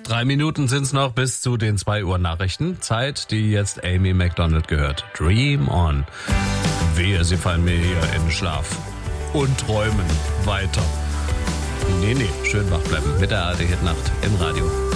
3 Minuten sind's noch bis zu den 2 Uhr Nachrichten. Zeit, die jetzt Amy Macdonald gehört. Dream on. Wehe, sie fallen mir hier in den Schlaf. Und träumen weiter. Nee, schön wach bleiben mit der ARD Hit Nacht im Radio.